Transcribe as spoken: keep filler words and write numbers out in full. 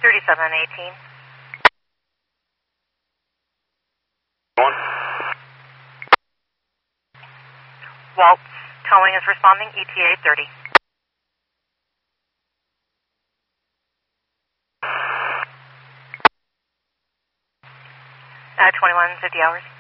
thirty-seven eighteen. One. Waltz Towing is responding, E T A thirty. Uh, twenty-one fifty hours.